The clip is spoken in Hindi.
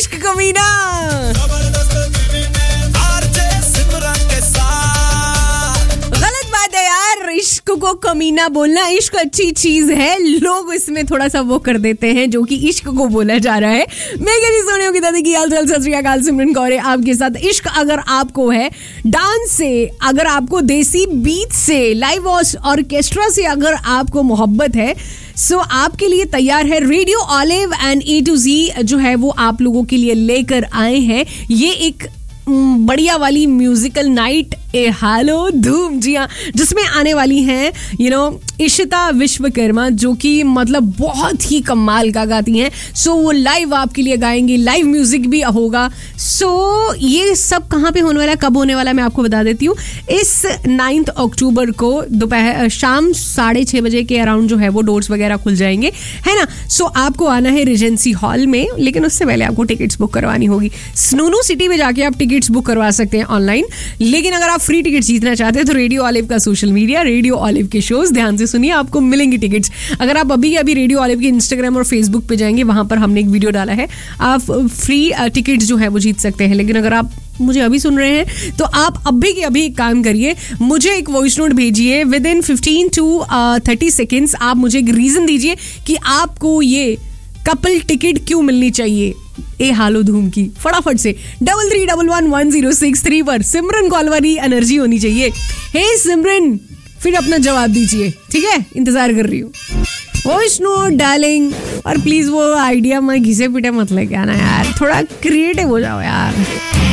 इश्क कमीना। गलत बात है यार, इश्क को कमीना बोलना। इश्क अच्छी चीज है, लोग इसमें थोड़ा सा वो कर देते हैं जो कि इश्क को बोला जा रहा है। मैं कहती सोनिया की दादी की हाल चाल, सत श्री अकाल, सिमरन कौर है आपके साथ। इश्क अगर आपको है डांस से, अगर आपको देसी बीट से, लाइव ऑर्केस्ट्रा से अगर आपको मोहब्बत है, सो आपके लिए तैयार है radio olive and A to Z जो है वो आप लोगों के लिए लेकर आए हैं ये एक बढ़िया वाली म्यूजिकल नाइट ए हालो धूम। जी हाँ, जिसमें आने वाली हैं इशिता विश्वकर्मा जो कि मतलब बहुत ही कमाल का गाती हैं। सो वो लाइव आपके लिए गाएंगी, लाइव म्यूजिक भी होगा। सो ये सब कहाँ पे होने वाला है, कब होने वाला है, मैं आपको बता देती हूँ। इस 9 अक्टूबर को दोपहर शाम 6:30 बजे के अराउंड जो है वो डोर्स वगैरह खुल जाएंगे, है ना। सो आपको आना है रेजेंसी हॉल में, लेकिन उससे पहले आपको टिकट्स बुक करवानी होगी। स्नूनू सिटी में जाके आप टिकट्स बुक करवा सकते हैं ऑनलाइन, लेकिन अगर आप फ्री टिकट जीतना चाहते हैं तो रेडियो ऑलिव का सोशल मीडिया, रेडियो ऑलिव के शोज ध्यान से सुनिए, आपको मिलेंगी टिकट्स। अगर आप अभी रेडियो ऑलिव के इंस्टाग्राम और फेसबुक पे जाएंगे, वहां पर हमने एक वीडियो डाला है, आप फ्री टिकट्स जो है वो जीत सकते हैं। लेकिन अगर आप मुझे अभी सुन रहे हैं तो आप अभी के अभी एक काम करिए, मुझे एक वॉइस नोट भेजिए विद इन 15 to 30 सेकेंड्स। आप मुझे एक रीजन दीजिए कि आपको ये कपल टिकट क्यों मिलनी चाहिए ए हालो धूम की। फटाफट से 33111063 पर सिमरन कॉल वाली एनर्जी होनी चाहिए। हे सिमरन, फिर अपना जवाब दीजिए, ठीक है, इंतजार कर रही हूँ। वॉइस नोट डार्लिंग, और प्लीज वो आइडिया मैं घिसे पीटे मत लेके आना यार, थोड़ा क्रिएटिव हो जाओ यार।